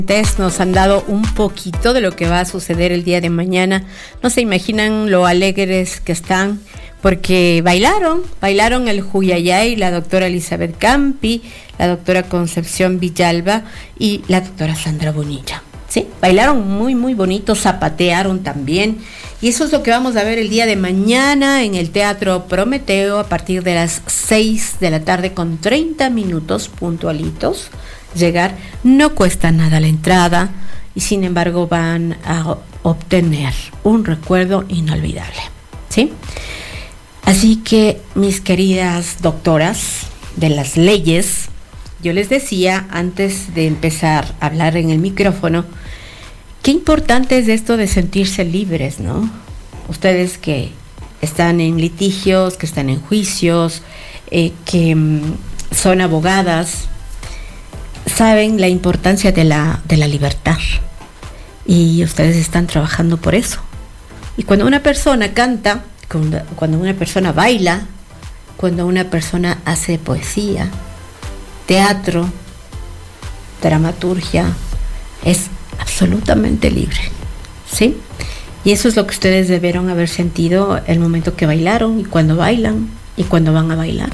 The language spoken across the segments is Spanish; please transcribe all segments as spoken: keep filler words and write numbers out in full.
Nos han dado un poquito de lo que va a suceder el día de mañana. No se imaginan lo alegres que están porque bailaron, bailaron el Juyayay, la doctora Elizabeth Campi, la doctora Concepción Villalba y la doctora Sandra Bonilla. Sí, bailaron muy muy bonito, zapatearon también, y eso es lo que vamos a ver el día de mañana en el Teatro Prometeo a partir de las seis de la tarde con treinta minutos puntualitos. Llegar, no cuesta nada la entrada y sin embargo van a obtener un recuerdo inolvidable, ¿sí? Así que, mis queridas doctoras de las leyes, yo les decía antes de empezar a hablar en el micrófono, qué importante es esto de sentirse libres, ¿no? Ustedes que están en litigios, que están en juicios, eh, que mm, son abogadas, saben la importancia de la, de la libertad y ustedes están trabajando por eso. Y cuando una persona canta, cuando, cuando una persona baila, cuando una persona hace poesía, teatro, dramaturgia, es absolutamente libre, ¿sí? Y eso es lo que ustedes debieron haber sentido el momento que bailaron y cuando bailan y cuando van a bailar.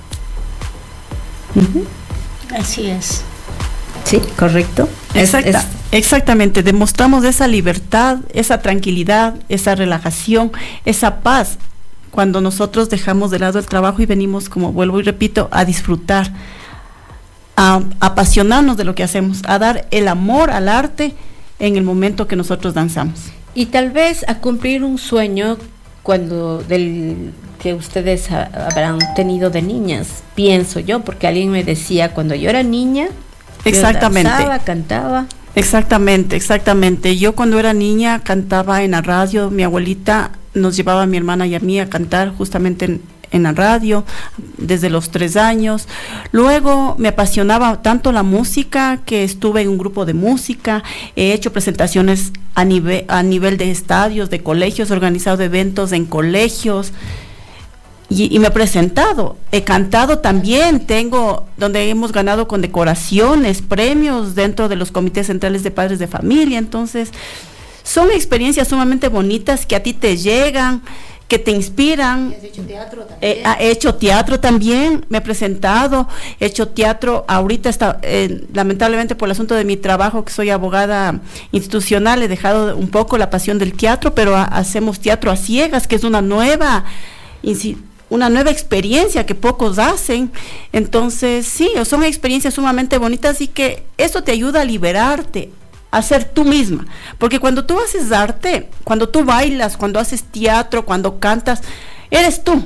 Uh-huh. Así es. Sí, correcto. Exacta, es, es... Exactamente, demostramos esa libertad, esa tranquilidad, esa relajación, esa paz, cuando nosotros dejamos de lado el trabajo y venimos, como vuelvo y repito, a disfrutar, a apasionarnos de lo que hacemos, a dar el amor al arte en el momento que nosotros danzamos. Y tal vez a cumplir un sueño cuando del que ustedes ha, habrán tenido de niñas, pienso yo, porque alguien me decía, cuando yo era niña, exactamente, yo danzaba, cantaba. Exactamente, exactamente. Yo cuando era niña cantaba en la radio, mi abuelita nos llevaba a mi hermana y a mí a cantar justamente en, en la radio desde los tres años. Luego me apasionaba tanto la música que estuve en un grupo de música, he hecho presentaciones a nivel, a nivel de estadios, de colegios, he organizado eventos en colegios. Y, y me he presentado, he cantado también, tengo, donde hemos ganado condecoraciones, premios dentro de los comités centrales de padres de familia. Entonces, son experiencias sumamente bonitas que a ti te llegan, que te inspiran. ¿Has hecho teatro también? Eh, he hecho teatro también, me he presentado, he hecho teatro, ahorita está, eh, lamentablemente por el asunto de mi trabajo, que soy abogada institucional, he dejado un poco la pasión del teatro, pero a, hacemos teatro a ciegas, que es una nueva institución, una nueva experiencia que pocos hacen. Entonces sí, son experiencias sumamente bonitas y que eso te ayuda a liberarte, a ser tú misma, porque cuando tú haces arte, cuando tú bailas, cuando haces teatro, cuando cantas, eres tú,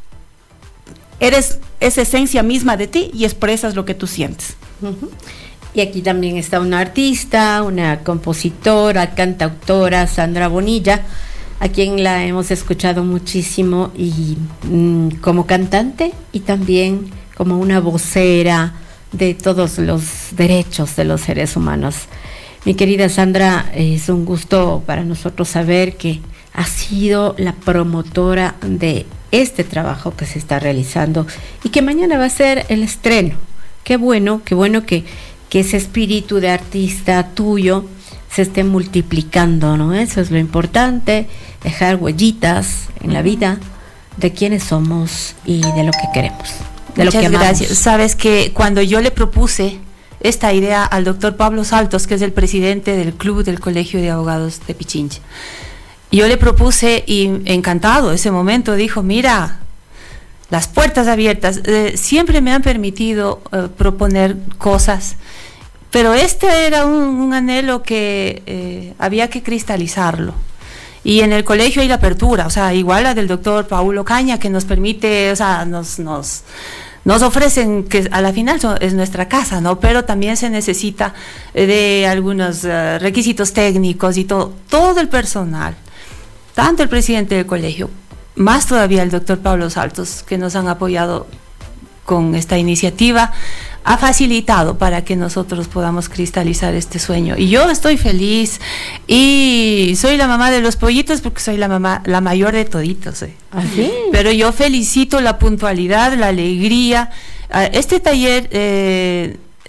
eres esa esencia misma de ti y expresas lo que tú sientes. Uh-huh. Y aquí también está una artista, una compositora, cantautora, Sandra Bonilla, a quien la hemos escuchado muchísimo y mmm, como cantante y también como una vocera de todos los derechos de los seres humanos. Mi querida Sandra, es un gusto para nosotros saber que ha sido la promotora de este trabajo que se está realizando y que mañana va a ser el estreno. Qué bueno, qué bueno que, que ese espíritu de artista tuyo se esté multiplicando, ¿no? Eso es lo importante, dejar huellitas en la vida de quiénes somos y de lo que queremos, de Muchas lo que amamos. Gracias. Sabes que cuando yo le propuse esta idea al doctor Pablo Saltos, que es el presidente del Club del Colegio de Abogados de Pichincha, yo le propuse y encantado ese momento dijo, mira, las puertas abiertas, eh, siempre me han permitido eh, proponer cosas, pero este era un, un anhelo que eh, había que cristalizarlo. Y en el colegio hay la apertura, o sea, igual la del doctor Paulo Caña, que nos permite, o sea, nos, nos, nos ofrecen que a la final son, es nuestra casa, ¿no? Pero también se necesita de algunos uh, requisitos técnicos y todo, todo el personal, tanto el presidente del colegio, más todavía el doctor Pablo Saltos, que nos han apoyado con esta iniciativa, ha facilitado para que nosotros podamos cristalizar este sueño. Y yo estoy feliz y soy la mamá de los pollitos porque soy la mamá, la mayor de toditos. ¿eh? ¿Ah, sí? Pero yo felicito la puntualidad, la alegría. Este taller eh,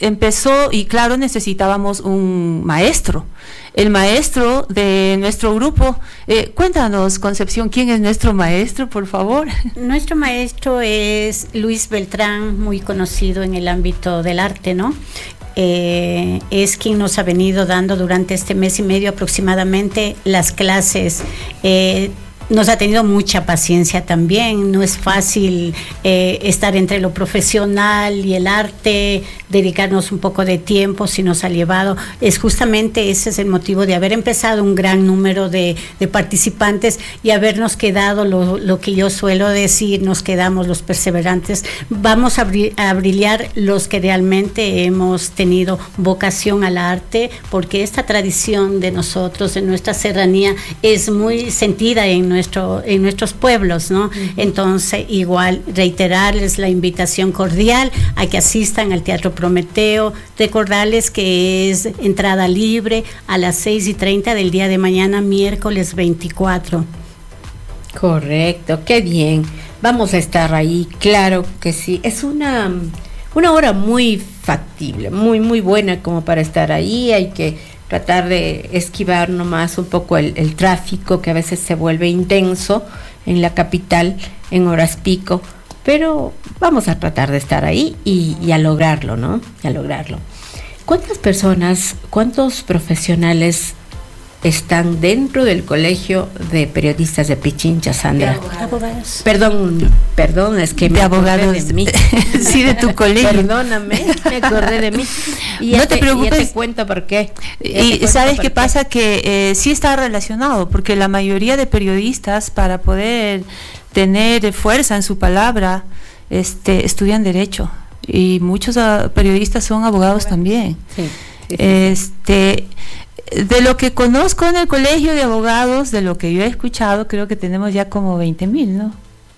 empezó y claro, necesitábamos un maestro. El maestro de nuestro grupo, eh, cuéntanos, Concepción, ¿quién es nuestro maestro, por favor? Nuestro maestro es Luis Beltrán, muy conocido en el ámbito del arte, ¿no? Eh, es quien nos ha venido dando durante este mes y medio aproximadamente las clases. Eh, Nos ha tenido mucha paciencia también, no es fácil eh, estar entre lo profesional y el arte, dedicarnos un poco de tiempo, si nos ha llevado, es justamente ese es el motivo de haber empezado un gran número de, de participantes y habernos quedado, lo, lo que yo suelo decir, nos quedamos los perseverantes, vamos a, bri- a brillar los que realmente hemos tenido vocación al arte, porque esta tradición de nosotros, de nuestra serranía, es muy sentida en nuestra Nuestro, en nuestros pueblos, ¿no? Uh-huh. Entonces, igual, reiterarles la invitación cordial a que asistan al Teatro Prometeo, recordarles que es entrada libre a las seis y treinta del día de mañana, miércoles veinticuatro. Correcto, qué bien. Vamos a estar ahí, claro que sí. Es una, una hora muy factible, muy, muy buena como para estar ahí. Hay que tratar de esquivar nomás un poco el, el tráfico que a veces se vuelve intenso en la capital en horas pico, pero vamos a tratar de estar ahí y, y a lograrlo, ¿no? Y a lograrlo. ¿Cuántas personas, cuántos profesionales están dentro del Colegio de Periodistas de Pichincha, Sandra? De abogados. Perdón, perdón, es que de me abogados acordé de mí. Sí, de tu colegio. Perdóname, me acordé de mí. Y no te, te preocupes. Ya te cuento por qué. Y sabes qué pasa, que eh, sí está relacionado, porque la mayoría de periodistas, para poder tener fuerza en su palabra, este, estudian Derecho. Y muchos uh, periodistas son abogados también. Sí, sí, sí, este... De lo que conozco en el Colegio de Abogados, de lo que yo he escuchado, creo que tenemos ya como veinte mil, ¿no?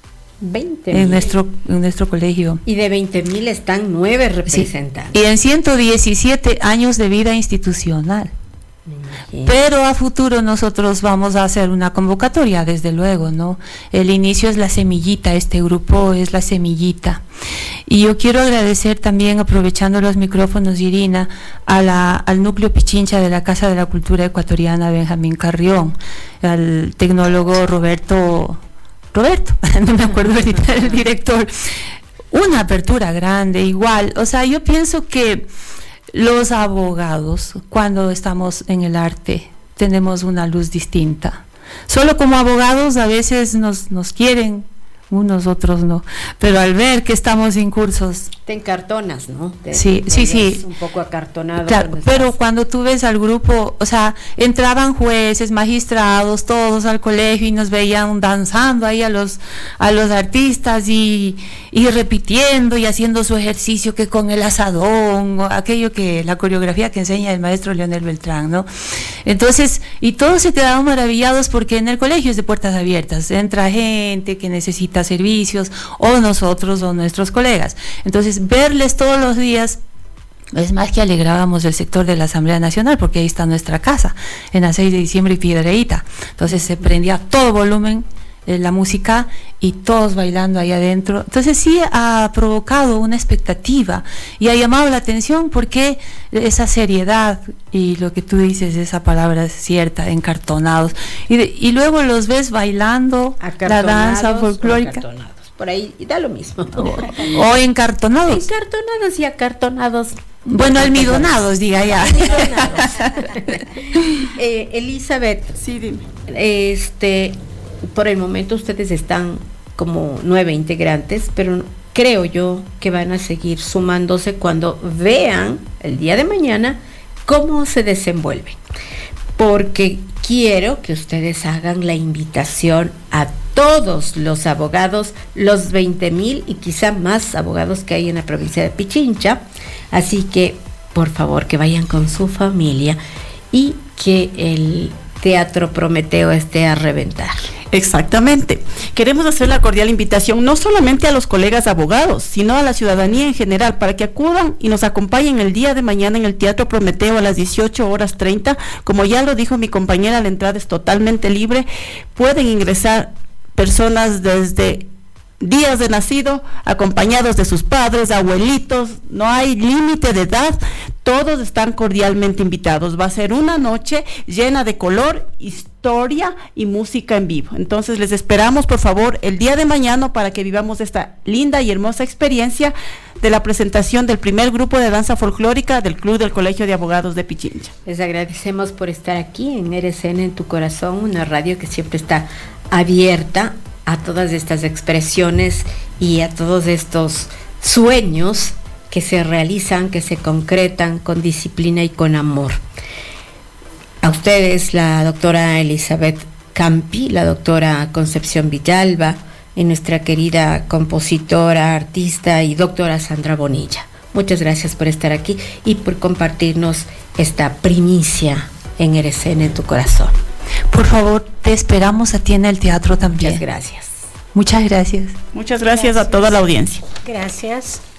veinte en nuestro en nuestro colegio. Y de veinte mil están nueve representantes. Sí. Y en ciento diecisiete años de vida institucional. Sí. Pero a futuro nosotros vamos a hacer una convocatoria, desde luego, ¿no? El inicio es la semillita, este grupo es la semillita. Y yo quiero agradecer también, aprovechando los micrófonos, Irina, a la, al núcleo Pichincha de la Casa de la Cultura Ecuatoriana Benjamín Carrión, al tecnólogo Roberto, Roberto, no me acuerdo ahorita el director, una apertura grande, igual, o sea, yo pienso que los abogados, cuando estamos en el arte, tenemos una luz distinta. Solo como abogados a veces nos, nos quieren, unos otros no, pero al ver que estamos incursos... Te encartonas, ¿no? Te, sí, te sí, sí. Un poco acartonado. Claro, pero estás. Cuando tú ves al grupo, o sea, entraban jueces, magistrados, todos al colegio y nos veían danzando ahí a los, a los artistas y, y repitiendo y haciendo su ejercicio, que con el asadón, o aquello que, la coreografía que enseña el maestro Leonel Beltrán, ¿no? Entonces, y todos se quedaban maravillados porque en el colegio es de puertas abiertas, entra gente que necesita servicios, o nosotros o nuestros colegas. Entonces, verles todos los días, es más que alegrábamos el sector de la Asamblea Nacional, porque ahí está nuestra casa, en la seis de diciembre y Piedreíta. Entonces se prendía todo volumen eh, la música y todos bailando ahí adentro. Entonces sí ha provocado una expectativa y ha llamado la atención, porque esa seriedad y lo que tú dices, esa palabra es cierta, encartonados. Y, de, y luego los ves bailando la danza folclórica. Por ahí da lo mismo. O, o encartonados. Encartonados y acartonados. Bueno, almidonados, diga ya. Almidonados. eh, Elizabeth. Sí, dime. Este, por el momento ustedes están como nueve integrantes, pero creo yo que van a seguir sumándose cuando vean el día de mañana cómo se desenvuelven. Porque quiero que ustedes hagan la invitación a todos los abogados, los veinte mil y quizá más abogados que hay en la provincia de Pichincha. Así que, por favor, que vayan con su familia y que el Teatro Prometeo esté a reventar. Exactamente. Queremos hacer la cordial invitación no solamente a los colegas abogados, sino a la ciudadanía en general, para que acudan y nos acompañen el día de mañana en el Teatro Prometeo a las dieciocho horas treinta. Como ya lo dijo mi compañera, la entrada es totalmente libre. Pueden ingresar personas desde días de nacido, acompañados de sus padres, abuelitos, no hay límite de edad, todos están cordialmente invitados. Va a ser una noche llena de color, historia y música en vivo. Entonces les esperamos, por favor, el día de mañana para que vivamos esta linda y hermosa experiencia de la presentación del primer grupo de danza folclórica del Club del Colegio de Abogados de Pichincha. Les agradecemos por estar aquí en R C N en tu corazón, una radio que siempre está abierta a todas estas expresiones y a todos estos sueños que se realizan, que se concretan con disciplina y con amor. A ustedes, la doctora Elizabeth Campi, la doctora Concepción Villalba y nuestra querida compositora, artista y doctora Sandra Bonilla. Muchas gracias por estar aquí y por compartirnos esta primicia en R C N en tu corazón. Por favor, te esperamos a ti en el teatro también. Muchas gracias. Muchas gracias. Muchas gracias, gracias. a toda la audiencia. Gracias.